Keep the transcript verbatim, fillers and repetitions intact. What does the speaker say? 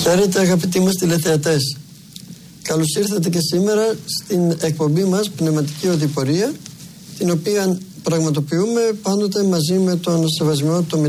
Χαίρετε αγαπητοί μας τηλεθεατές. Καλώς ήρθατε και σήμερα στην εκπομπή μας Πνευματική Οδηπορία, την οποία πραγματοποιούμε πάντοτε μαζί με τον Σεβασμιότο